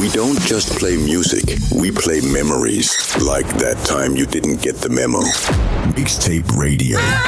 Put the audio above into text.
We don't just play music, we play memories. Like that time you didn't get the memo. Mixtape Radio.